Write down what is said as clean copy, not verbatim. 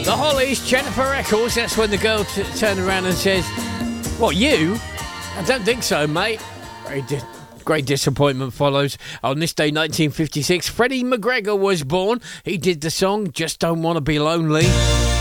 The Hollies, Jennifer Eccles. That's when the girl turned around and says, "What, you? I don't think so, mate." Great disappointment follows. On this day, 1956, Freddie McGregor was born. He did the song Just Don't Want to Be Lonely.